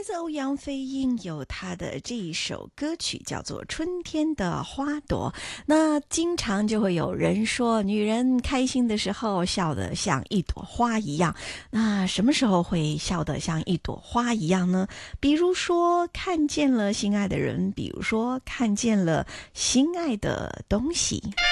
子欧阳菲莺有她的这一首歌曲叫做《春天的花朵》。那经常就会有人说，女人开心的时候笑得像一朵花一样。那什么时候会笑得像一朵花一样呢？比如说看见了心爱的人，比如说看见了心爱的东西。